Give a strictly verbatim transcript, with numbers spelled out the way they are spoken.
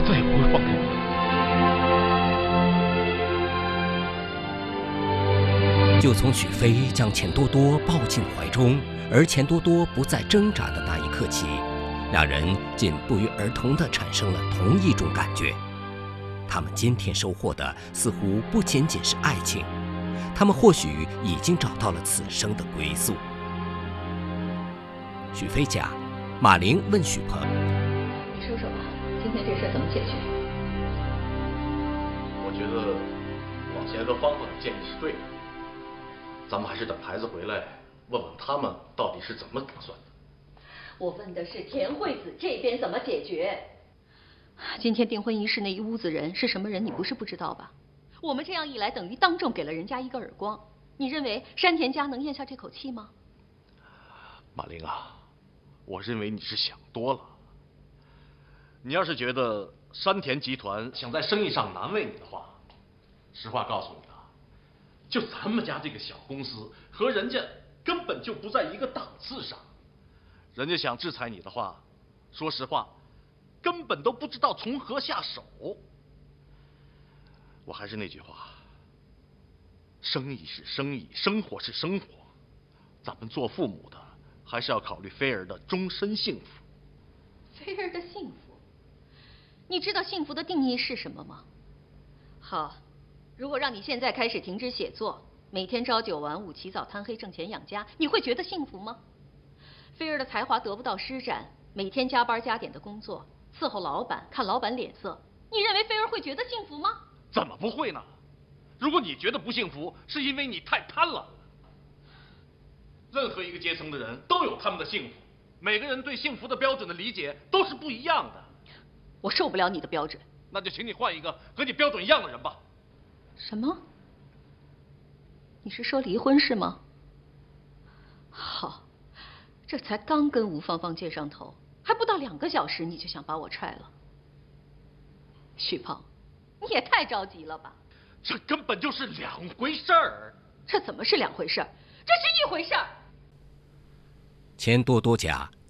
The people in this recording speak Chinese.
再也不会放开你。 就从许飞将钱多多抱进怀中，而钱多多不再挣扎的那一刻起，两人竟不约而同地产生了同一种感觉。他们今天收获的似乎不仅仅是爱情，他们或许已经找到了此生的归宿。许飞家，马玲问许鹏：“ 你说说吧，今天这事怎么解决？” 我觉得往贤和芳芳的建议是对的，咱们还是等孩子回来，问问他们到底是怎么打算的。 我问的是田惠子这边怎么解决。今天订婚仪式那一屋子人是什么人，你不是不知道吧？我们这样一来，等于当众给了人家一个耳光。你认为山田家能咽下这口气吗？ 马玲啊，我认为你是想多了。你要是觉得山田集团想在生意上难为你的话，实话告诉你啊，就咱们家这个小公司和人家根本就不在一个档次上。人家想制裁你的话，说实话，根本都不知道从何下手。我还是那句话，生意是生意，生活是生活，咱们做父母的还是要考虑菲儿的终身幸福。 菲儿的幸福？你知道幸福的定义是什么吗？好，如果让你现在开始停止写作，每天朝九晚五，起早贪黑挣钱养家，你会觉得幸福吗？菲儿的才华得不到施展，每天加班加点的工作，伺候老板，看老板脸色，你认为菲儿会觉得幸福吗？ 怎么不会呢？如果你觉得不幸福，是因为你太贪了。任何一个阶层的人都有他们的幸福，每个人对幸福的标准的理解都是不一样的。 我受不了你的标准。 那就请你换一个和你标准一样的人吧。 什么？你是说离婚是吗？好，这才刚跟吴芳芳接上头，还不到两个小时，你就想把我踹了？许鹏，你也太着急了吧？ 这根本就是两回事儿。 这怎么是两回事儿？这是一回事儿。 钱多多家